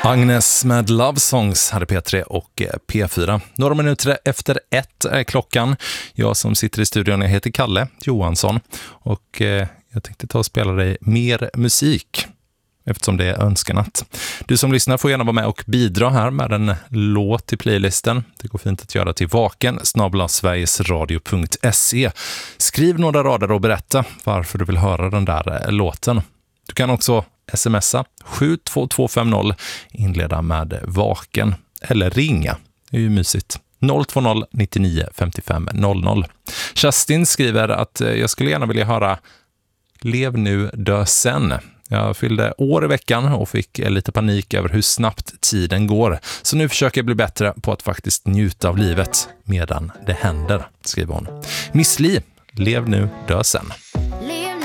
Agnes med Love Songs hade P3 och P4. Några minuter efter 1 är klockan. Jag som sitter i studion, jag heter Kalle Johansson och jag tänkte ta och spela dig mer musik eftersom det är önskenatt. Du som lyssnar får gärna vara med och bidra här med en låt i playlisten. Det går fint att göra till vaken@sverigesradio.se. Skriv några rader och berätta varför du vill höra den där låten. Du kan också smsa 72250, inleda med vaken eller ringa. Det är ju mysigt. 020 99 55 00. Kerstin skriver att jag skulle gärna vilja höra Lev nu, dö sen. Jag fyllde år i veckan och fick lite panik över hur snabbt tiden går. Så nu försöker jag bli bättre på att faktiskt njuta av livet medan det händer, skriver hon. Miss Li, Lev nu, dö sen.